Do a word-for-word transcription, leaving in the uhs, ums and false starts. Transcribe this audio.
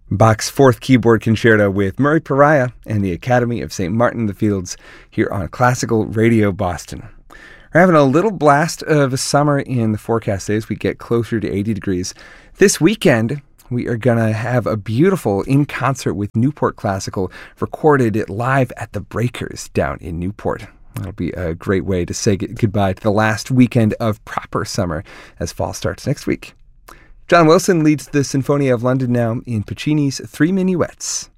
Bach's Fourth Keyboard Concerto with Murray Pariah and the Academy of Saint Martin in the Fields here on Classical Radio Boston. We're having a little blast of a summer in the forecast days. We get closer to eighty degrees. This weekend, we are going to have a beautiful in concert with Newport Classical, recorded live at the Breakers down in Newport. That'll be a great way to say goodbye to the last weekend of proper summer as fall starts next week. John Wilson leads the Sinfonia of London now in Puccini's Three Minuets.